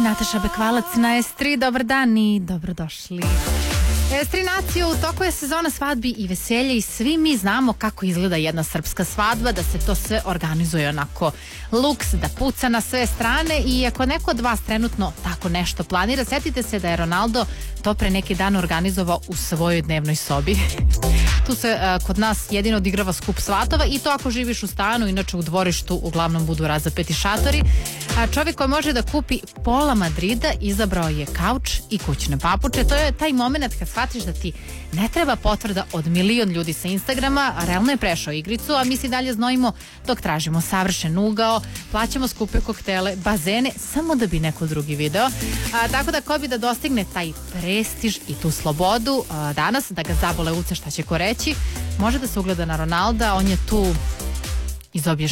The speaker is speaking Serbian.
Nataša Bekvalac na S3, dobar dan i dobrodošli. S3 naciju, u toku je sezona svadbi i veselja i svi mi znamo kako izgleda jedna srpska svadba, da se to sve organizuje onako luks, da puca na sve strane i ako neko od vas trenutno tako nešto planira, setite se da je Ronaldo to pre neki dan organizovao u svojoj dnevnoj sobi. Tu se kod nas jedino odigrava skup svatova i to ako živiš u stanu, inače u dvorištu uglavnom budu razapeti šatori. Čovjek koji može da kupi pola Madrida izabrao je kauč i kućne papuče. To je taj moment kad shvatiš da ti ne treba potvrda od 1.000.000 ljudi sa Instagrama, a realno je prešao igricu, a mi se dalje znojimo dok tražimo savršen ugao, plaćamo skupe koktele, bazene, samo da bi neko drugi video. Tako da ko bi da dostigne taj prestiž i tu slobodu danas, da ga zabole uce šta će ko reći, može da se ugleda na Ronalda, on je tu iz